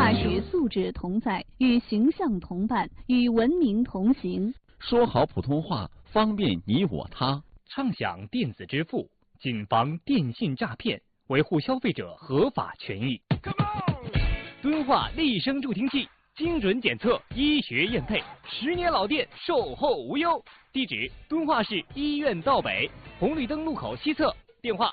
话与素质同在，与形象同伴，与文明同行。 说好普通话，方便你我他。 畅享电子支付，谨防电信诈骗，维护消费者合法权益。敦化立声助听器，精准检测，医学验配，10年老店，售后无忧。地址：敦化市医院道北红绿灯路口西侧，电话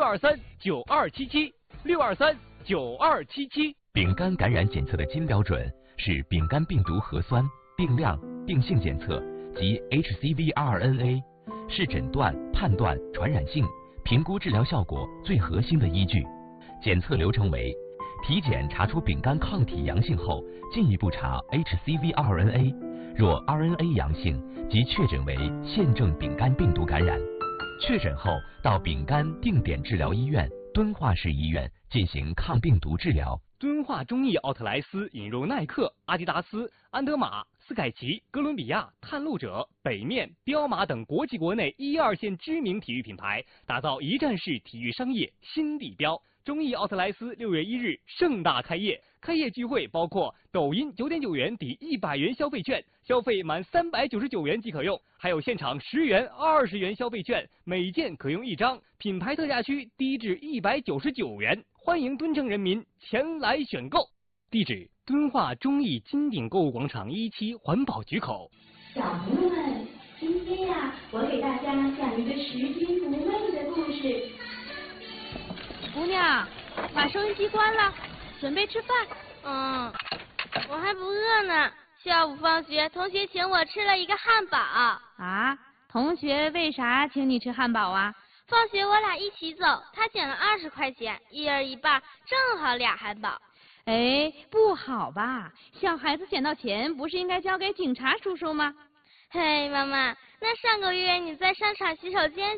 623-9277，623-9277。 丙肝感染检测的金标准是丙肝病毒核酸、病量、病性检测及 HCV-RNA， 是诊断、判断传染性、评估治疗效果最核心的依据。检测流程为：体检查出丙肝抗体阳性后，进一步查 HCV-RNA， 若 RNA 阳性，即确诊为现症丙肝病毒感染。确诊后到丙肝定点治疗医院敦化市医院进行抗病毒治疗。 敦化中艺奥特莱斯引入耐克、阿迪达斯、安德玛、斯凯奇、哥伦比亚、探路者、北面、彪马等国际国内1、2线知名体育品牌，打造一站式体育商业新地标。中艺奥特莱斯6月1日盛大开业，开业聚会包括抖音9.9元抵100元消费券，消费满399元即可用，还有现场10元、20元消费券，每件可用1张，品牌特价区低至199元，欢迎敦城人民前来选购。地址：敦化中艺金鼎购物广场1期环保局口。 小朋友们，今天呀，我给大家讲一个拾金不昧的故事。 姑娘，把收音机关了，准备吃饭。 我还不饿呢。下午放学，同学请我吃了一个汉堡。 啊？同学为啥请你吃汉堡啊？ 放学我俩一起走，他捡了20块钱，一人一半，正好2汉堡。 哎，不好吧？小孩子捡到钱不是应该交给警察叔叔吗？ 嘿，妈妈，那上个月你在商场洗手间